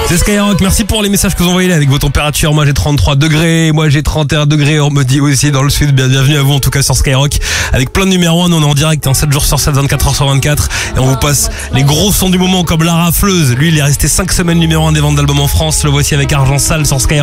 C'est Skyrock, merci pour les messages que vous envoyez là avec vos températures. Moi j'ai 33 degrés, moi j'ai 31 degrés, on me dit aussi dans le sud. Bienvenue à vous en tout cas sur Skyrock avec plein de numéros 1, on est en direct 7 jours sur 7, 24 heures sur 24 et on vous passe les gros sons du moment comme La Rafleuse. Lui il est resté 5 semaines numéro 1 des ventes d'albums en France, le voici avec Argent Sale sur Skyrock.